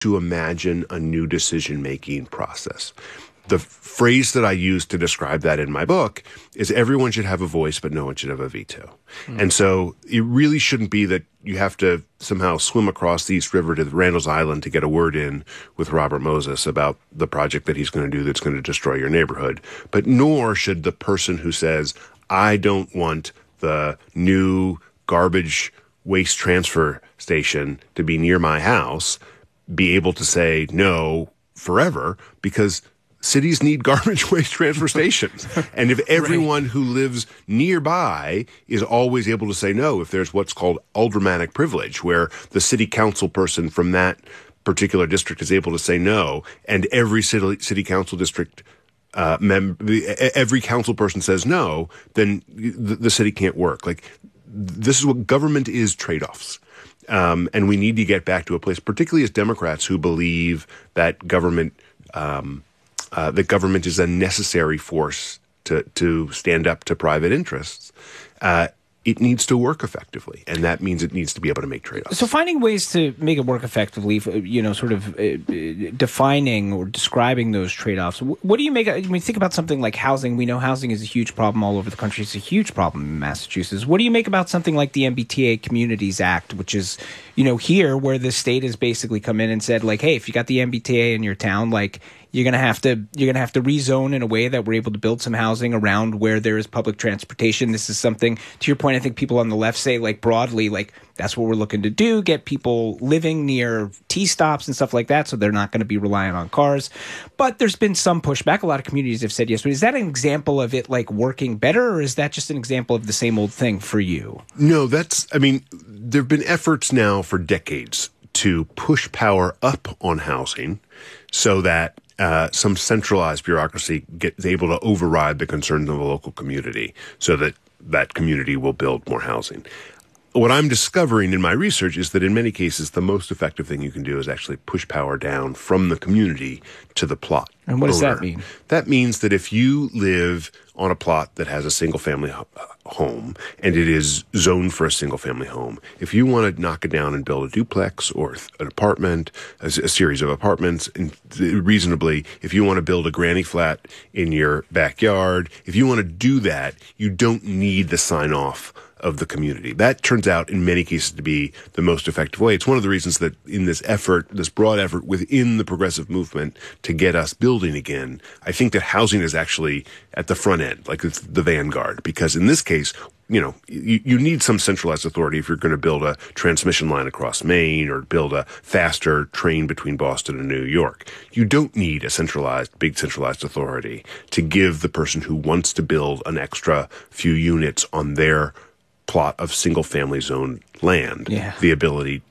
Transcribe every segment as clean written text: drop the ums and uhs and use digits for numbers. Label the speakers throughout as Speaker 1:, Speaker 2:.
Speaker 1: to imagine a new decision-making process. The phrase that I use to describe that in my book is everyone should have a voice, but no one should have a veto. And so it really shouldn't be that you have to somehow swim across the East River to Randall's Island to get a word in with Robert Moses about the project that he's going to do that's going to destroy your neighborhood. But nor should the person who says, I don't want the new garbage waste transfer station to be near my house, be able to say no forever, because cities need garbage waste transfer stations. And if everyone who lives nearby is always able to say no, if there's what's called aldermanic privilege, where the city council person from that particular district is able to say no, and every city council district every council person says no, then the city can't work. Like, this is what government is: trade-offs. And we need to get back to a place, particularly as Democrats who believe that government is a necessary force to stand up to private interests. It needs to work effectively, and that means it needs to be able to make trade-offs.
Speaker 2: So finding ways to make it work effectively, sort of defining or describing those trade-offs, what do you make? When you think about something like housing, we know housing is a huge problem all over the country. It's a huge problem in Massachusetts. What do you make about something like the MBTA Communities Act, which is, here where the state has basically come in and said, like, hey, if you got the MBTA in your town, like, you're gonna have to rezone in a way that we're able to build some housing around where there is public transportation. This is something, to your point, I think people on the left say, like, broadly, like, that's what we're looking to do, get people living near T-stops and stuff like that, so they're not going to be reliant on cars. But there's been some pushback. A lot of communities have said yes. But is that an example of it, like, working better, or is that just an example of the same old thing for you?
Speaker 1: No, there have been efforts now for decades to push power up on housing so that some centralized bureaucracy is able to override the concerns of a local community so that that community will build more housing. What I'm discovering in my research is that in many cases, the most effective thing you can do is actually push power down from the community to the plot.
Speaker 2: And what does that mean?
Speaker 1: That means that if you live on a plot that has a single-family home and it is zoned for a single-family home, if you want to knock it down and build a duplex or an apartment, a series of apartments, and reasonably, if you want to build a granny flat in your backyard, if you want to do that, you don't need the sign-off of the community. That turns out in many cases to be the most effective way. It's one of the reasons that in this effort, this broad effort within the progressive movement to get us building again, I think that housing is actually at the front end, like it's the vanguard, because in this case, you need some centralized authority if you're going to build a transmission line across Maine or build a faster train between Boston and New York. You don't need a big centralized authority to give the person who wants to build an extra few units on their plot of single-family zone land the ability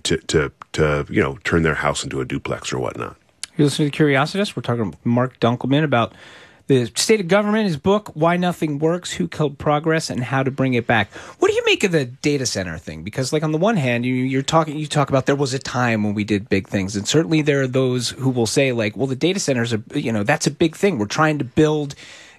Speaker 1: to turn their house into a duplex or whatnot.
Speaker 2: You're listening to Curiositas. We're talking with Mark Dunkelman about the state of government, his book, Why Nothing Works, Who Killed Progress, and How to Bring It Back. What do you make of the data center thing? Because, like, on the one hand, you talk about there was a time when we did big things, and certainly there are those who will say, like, well, the data centers are, that's a big thing. We're trying to build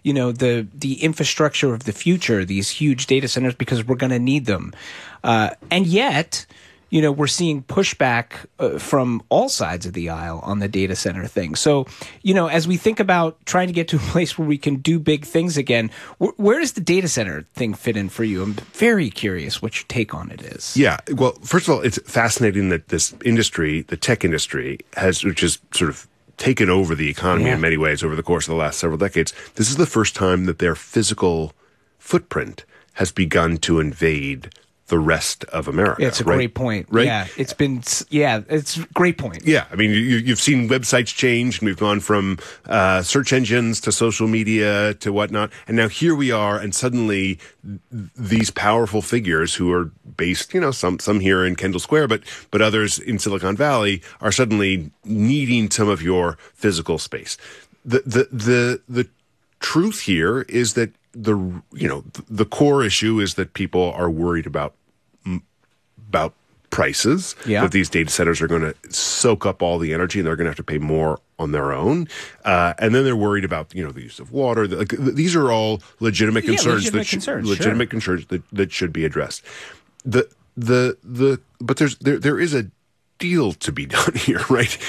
Speaker 2: the infrastructure of the future, these huge data centers, because we're going to need them. And yet, we're seeing pushback from all sides of the aisle on the data center thing. So, as we think about trying to get to a place where we can do big things again, where does the data center thing fit in for you? I'm very curious what your take on it is.
Speaker 1: Yeah. Well, first of all, it's fascinating that this industry, the tech industry, which is sort of taken over the economy in many ways over the course of the last several decades. This is the first time that their physical footprint has begun to invade the rest of America.
Speaker 2: Yeah, it's a great point.
Speaker 1: Right?
Speaker 2: Yeah, it's a great point.
Speaker 1: Yeah, I mean, you've seen websites change, and we've gone from search engines to social media to whatnot, and now here we are, and suddenly these powerful figures who are based, some here in Kendall Square, but others in Silicon Valley are suddenly needing some of your physical space. The truth here is that the core issue is that people are worried about prices, that these data centers are going to soak up all the energy and they're going to have to pay more on their own. And then they're worried about, the use of water. These are all legitimate concerns, legitimate concerns that should be addressed. But there is a deal to be done here, right?